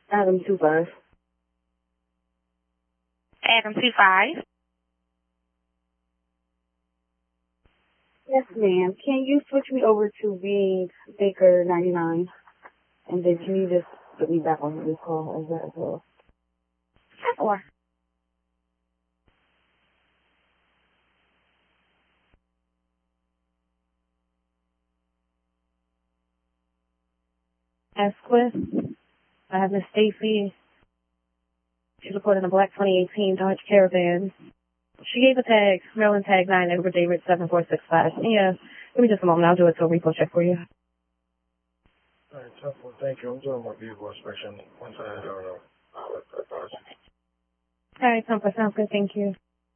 Adam 25. Adam 25. Yes, ma'am. Can you switch me over to being Baker 99? And then can you just put me back on this call as well? Or Asquith. I have Miss Stacy. She's reporting a black 2018 Dodge Caravan. She gave a tag, Maryland tag 9 over David 7465. Yeah, give me just a moment. I'll do a tow repo check for you. All right, simple. Thank you. I'm doing my vehicle inspection. Once I have I'll advise you. All right, Comfort. Sounds good. Thank you.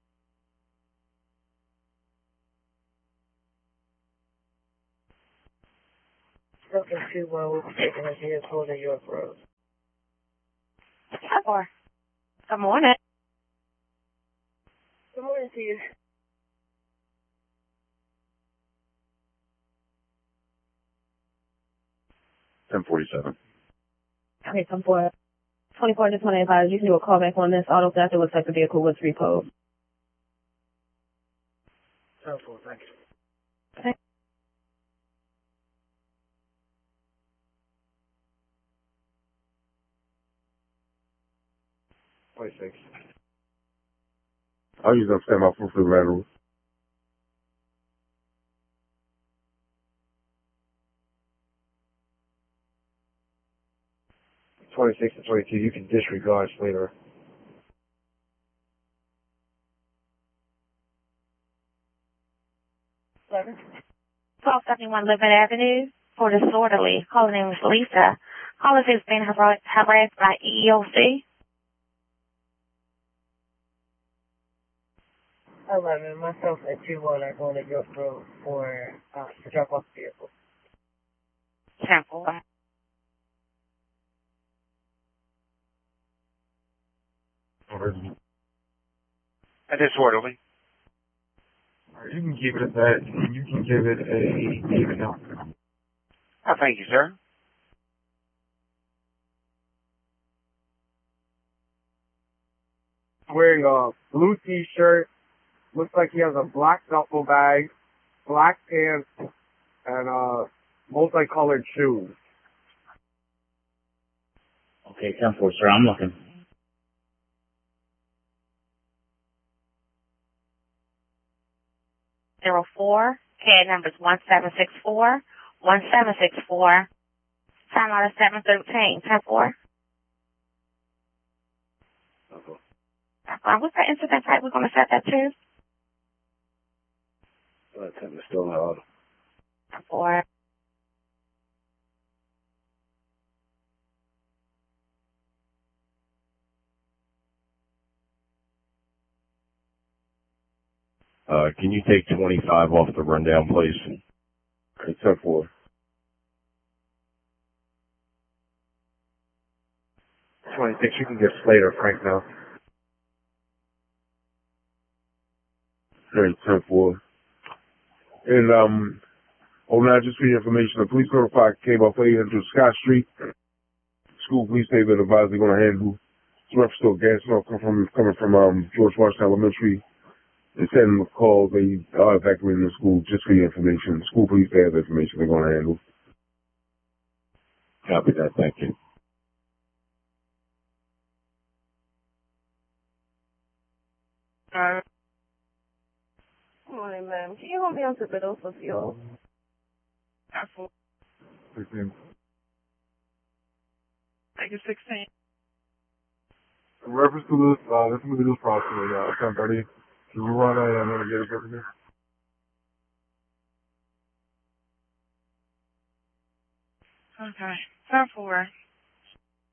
Welcome to we'll be taking us here to the York Road. or good morning. Good morning to you. $10.47. Okay, Comfort. 24, just want to advise you can do a callback on this auto theft. It looks like the vehicle was repoed. 10-4, thank you. Okay. I'll use them stand my foot for the lateral. $26 and $22, you can disregard later. Service. 1271 Living Avenue for disorderly. Caller name is Lisa. Caller has been harassed by EEOC. 11, myself and 21 are going to York Road for to drop off the vehicle. 10-4. A disorderly. You can keep it at that, and you can give it a even number. Oh, thank you, sir. Wearing a blue t-shirt, looks like he has a black duffel bag, black pants, and multicolored shoes. Okay, 10-4, sir. I'm looking. .04. CAD numbers 1764, 1764. Time out of 713. 10-4. What's that incident type we're going to set that to? Still in order. 4. Can you take 25 off the rundown, please? Okay, 10-4. 26, you can get Slater, Frank, now. Okay, 10-4. And, now just for your information, the police notified came off 800 Scott Street. School police say that advised they're going to handle reference to a gas smoke coming from George Washington Elementary. They sent them a call. They are evacuating the school just for your information. School police have the information they're going to handle. Copy that. Thank you. Good morning, ma'am. Can you hold me on to Biddle for fuel? Absolutely. 16. Thank you, 16. In reference to this, this individual's approximately 10:30. Can you run a mitigated over here? Okay. 10-4.